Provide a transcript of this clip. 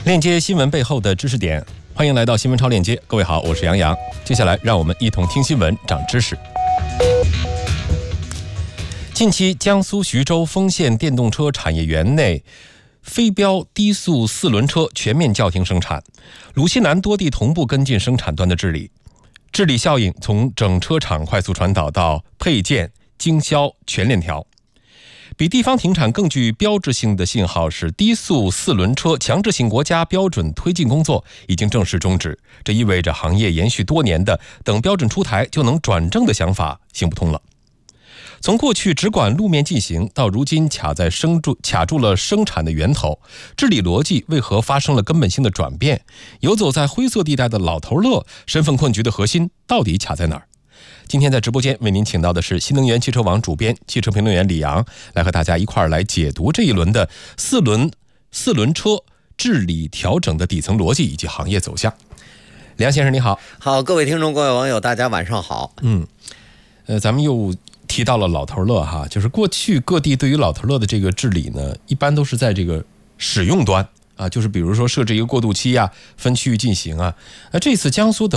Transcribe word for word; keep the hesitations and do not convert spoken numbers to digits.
链接新闻背后的知识点，欢迎来到新闻超链接。各位好，我是杨洋。接下来让我们一同听新闻，长知识。近期，江苏徐州丰县电动车产业园内非标低速四轮车全面叫停生产，鲁西南多地同步跟进生产端的治理，治理效应从整车厂快速传导到配件、经销全链条。比地方停产更具标志性的信号是，低速四轮车强制性国家标准推进工作已经正式终止，这意味着行业延续多年的等标准出台就能转正的想法行不通了。从过去只管路面进行，到如今卡在生住卡住了生产的源头，治理逻辑为何发生了根本性的转变？游走在灰色地带的老头乐身份困局的核心到底卡在哪儿？今天在直播间为您请到的是新能源汽车网主编、汽车评论员李阳，来和大家一块儿来解读这一轮的四轮四轮车治理调整的底层逻辑以及行业走向。李阳先生你好。 好，各位听众各位网友大家晚上好。 嗯，呃，咱们又提到了老头乐哈，就是过去各地对于老头乐的这个治理呢，一般都是在这个使用端啊，就是比如说设置一个过渡期啊，分区域进行啊。那这次江苏等